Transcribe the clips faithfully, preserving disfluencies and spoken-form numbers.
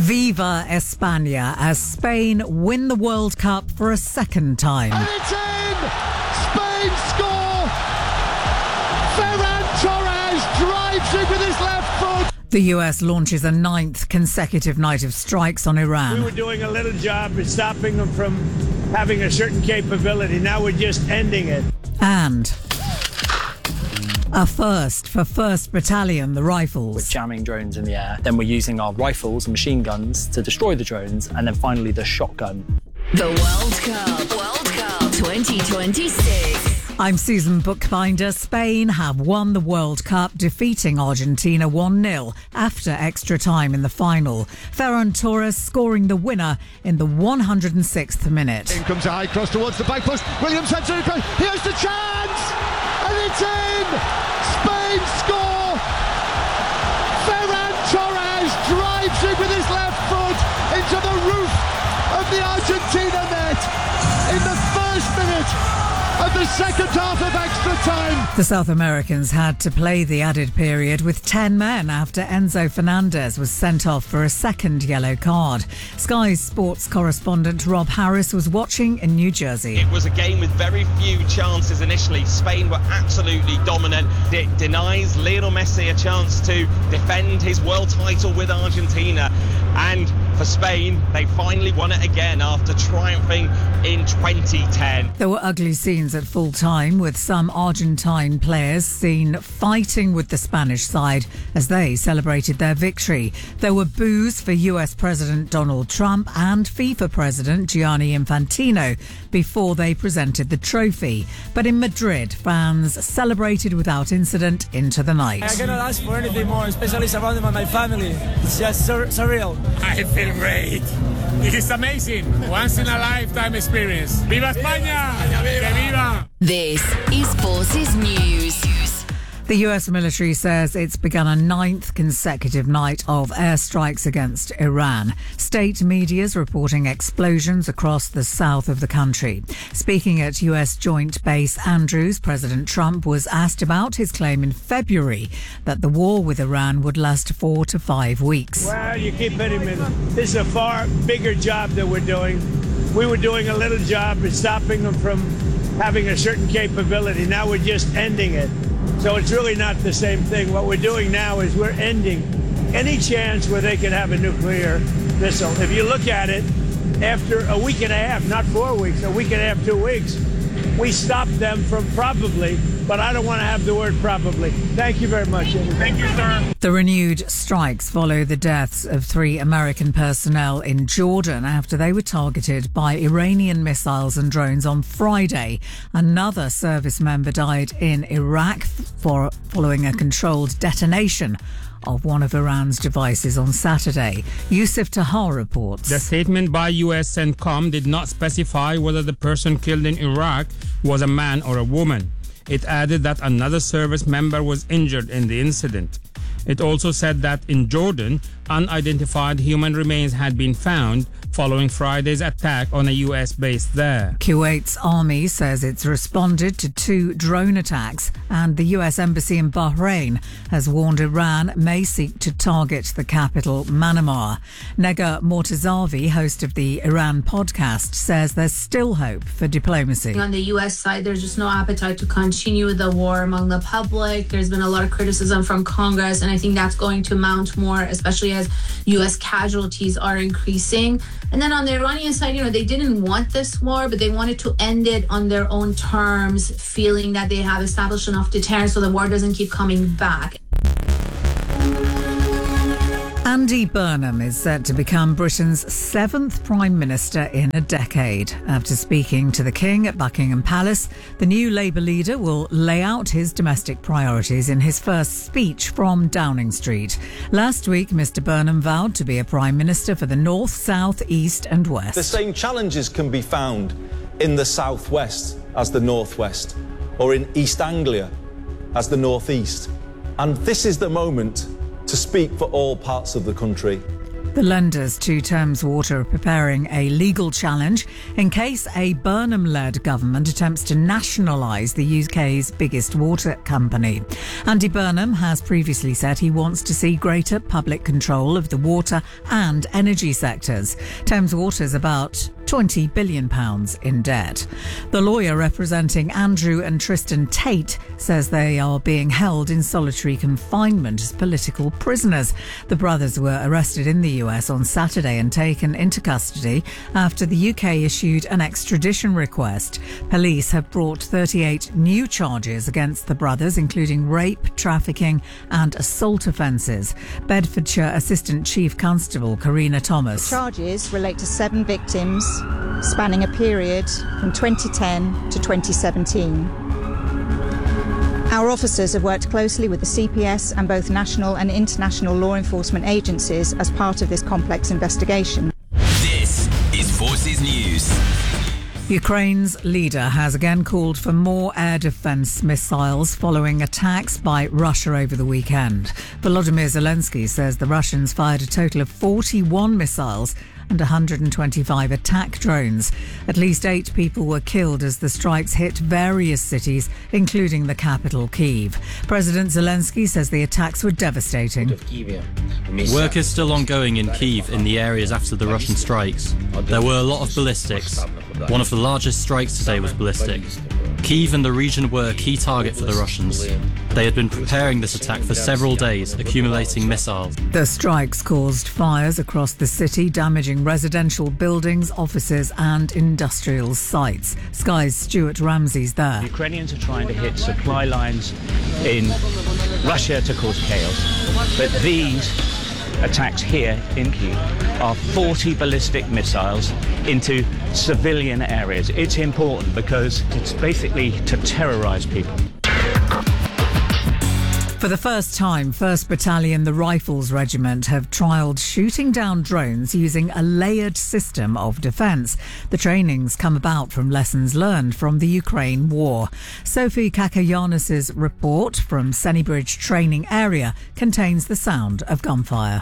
Viva España as Spain win the World Cup for a second time. And it's in! Spain score! Ferran Torres drives it with his left foot! The U S launches a ninth consecutive night of strikes on Iran. We were doing a little job at stopping them from having a certain capability. Now we're just ending it. And a first for first Battalion, the Rifles. We're jamming drones in the air, then we're using our rifles and machine guns to destroy the drones, and then finally the shotgun. The World Cup, World Cup twenty twenty-six. I'm Susan Bookbinder. Spain have won the World Cup, defeating Argentina one nil after extra time in the final. Ferran Torres scoring the winner in the one hundred sixth minute. In comes a high cross towards the back post. Williams sends it across. Here's the chance! And it's in! Spain score! Ferran Torres drives it with his left foot into the roof of the Argentina net in the first minute of the second half of extra time. The South Americans had to play the added period with ten men after Enzo Fernandez was sent off for a second yellow card. Sky's sports correspondent Rob Harris was watching in New Jersey. It was a game with very few chances initially. Spain were absolutely dominant. It denies Lionel Messi a chance to defend his world title with Argentina. And for Spain, they finally won it again after triumphing in twenty ten. There were ugly scenes at full time, with some Argentine players seen fighting with the Spanish side as they celebrated their victory. There were boos for U S President Donald Trump and FIFA President Gianni Infantino before they presented the trophy. But in Madrid, fans celebrated without incident into the night. I cannot ask for anything more, especially surrounded by my family. It's just sur- surreal. I feel great. It is amazing. Once in a lifetime experience. Viva España! Que viva! This is Forces News. The U S military says it's begun a ninth consecutive night of airstrikes against Iran. State media's reporting explosions across the south of the country. Speaking at U S Joint Base Andrews, President Trump was asked about his claim in February that the war with Iran would last four to five weeks. Well, you keep hitting me. This is a far bigger job that we're doing. We were doing a little job at stopping them from having a certain capability. Now we're just ending it. So it's really not the same thing. What we're doing now is we're ending any chance where they can have a nuclear missile. If you look at it, after a week and a half, not four weeks, a week and a half, two weeks, we stopped them from probably, but I don't want to have the word probably. Thank you very much. Thank you, sir. The renewed strikes follow the deaths of three American personnel in Jordan after they were targeted by Iranian missiles and drones on Friday. Another service member died in Iraq for following a controlled detonation of one of Iran's devices on Saturday. Yusuf Tahar reports. The statement by U S CENTCOM did not specify whether the person killed in Iraq was a man or a woman. It added that another service member was injured in the incident. It also said that in Jordan, unidentified human remains had been found following Friday's attack on a U S base there. Kuwait's army says it's responded to two drone attacks, and the U S Embassy in Bahrain has warned Iran may seek to target the capital, Manama. Nega Mortazavi, host of the Iran podcast, says there's still hope for diplomacy. On the U S side, there's just no appetite to continue the war among the public. There's been a lot of criticism from Congress, and I think that's going to mount more, especially as U S casualties are increasing. And then on the Iranian side, you know, they didn't want this war, but they wanted to end it on their own terms, feeling that they have established enough deterrence so the war doesn't keep coming back. Andy Burnham is set to become Britain's seventh Prime Minister in a decade. After speaking to the King at Buckingham Palace, the new Labour leader will lay out his domestic priorities in his first speech from Downing Street. Last week, Mr Burnham vowed to be a Prime Minister for the North, South, East and West. The same challenges can be found in the South West as the North West, or in East Anglia as the North East. And this is the moment to speak for all parts of the country. The lenders to Thames Water are preparing a legal challenge in case a Burnham-led government attempts to nationalise the U K's biggest water company. Andy Burnham has previously said he wants to see greater public control of the water and energy sectors. Thames Water is about twenty billion pounds in debt. The lawyer representing Andrew and Tristan Tate says they are being held in solitary confinement as political prisoners. The brothers were arrested in the U S on Saturday and taken into custody after the U K issued an extradition request. Police have brought thirty-eight new charges against the brothers, including rape, trafficking and assault offences. Bedfordshire Assistant Chief Constable Karina Thomas. The charges relate to seven victims spanning a period from twenty ten to twenty seventeen. Our officers have worked closely with the C P S and both national and international law enforcement agencies as part of this complex investigation. This is Forces News. Ukraine's leader has again called for more air defence missiles following attacks by Russia over the weekend. Volodymyr Zelensky says the Russians fired a total of forty-one missiles and one hundred twenty-five attack drones. At least eight people were killed as the strikes hit various cities, including the capital, Kyiv. President Zelensky says the attacks were devastating. Work is still ongoing in Kyiv in the areas after the Russian strikes. There were a lot of ballistics. One of the largest strikes today was ballistic. Kyiv and the region were a key target for the Russians. They had been preparing this attack for several days, accumulating missiles. The strikes caused fires across the city, damaging residential buildings, offices and industrial sites. Sky's Stuart Ramsey's there. The Ukrainians are trying to hit supply lines in Russia to cause chaos, but these attacks here in Kyiv are forty ballistic missiles into civilian areas. It's important because it's basically to terrorise people. For the first time, first Battalion, the Rifles Regiment, have trialled shooting down drones using a layered system of defence. The trainings come about from lessons learned from the Ukraine war. Sophie Kakayanis' report from Sennybridge Training Area contains the sound of gunfire.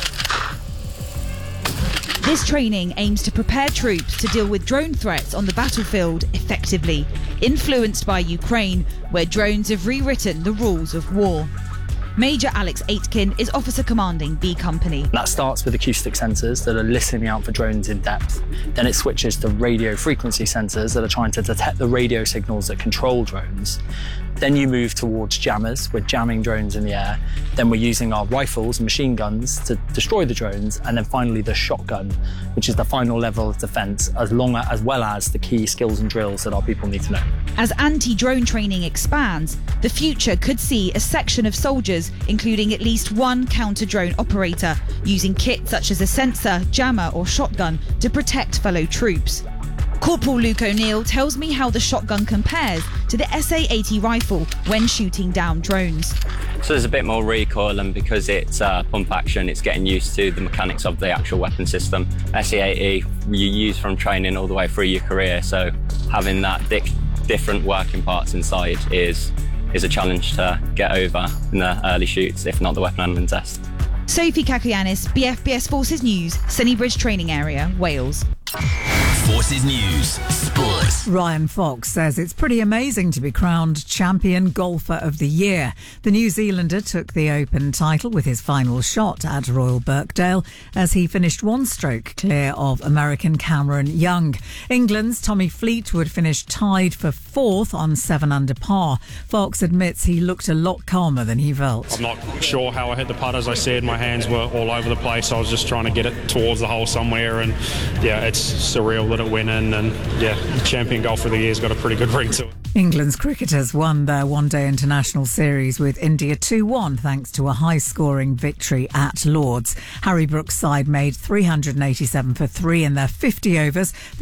This training aims to prepare troops to deal with drone threats on the battlefield effectively, influenced by Ukraine, where drones have rewritten the rules of war. Major Alex Aitken is officer commanding B Company. That starts with acoustic sensors that are listening out for drones in depth. Then it switches to radio frequency sensors that are trying to detect the radio signals that control drones. Then you move towards jammers. We're jamming drones in the air. Then we're using our rifles and machine guns to destroy the drones. And then finally the shotgun, which is the final level of defence, as long as, as well as the key skills and drills that our people need to know. As anti-drone training expands, the future could see a section of soldiers, including at least one counter-drone operator, using kit such as a sensor, jammer or shotgun to protect fellow troops. Corporal Luke O'Neill tells me how the shotgun compares to the S A eighty rifle when shooting down drones. So there's a bit more recoil, and because it's uh, pump action, it's getting used to the mechanics of the actual weapon system. S A eighty you use from training all the way through your career, so having that di- different working parts inside is is a challenge to get over in the early shoots, if not the weapon handling test. Sophie Kakayanis, B F B S Forces News, Sennybridge Training Area, Wales. Forces News, Sport. Ryan Fox says it's pretty amazing to be crowned champion golfer of the year. The New Zealander took the Open title with his final shot at Royal Birkdale as he finished one stroke clear of American Cameron Young. England's Tommy Fleetwood finished tied for fourth on seven under par. Fox admits he looked a lot calmer than he felt. I'm not sure how I hit the putt. As I said, my hands were all over the place. I was just trying to get it towards the hole somewhere, and yeah, it's surreal that it went in, and yeah, the champion golfer of the year's got a pretty good ring to it. England's cricketers won their one-day international series with India two one thanks to a high-scoring victory at Lord's. Harry Brook's side made three hundred eighty-seven for three in their fifty overs.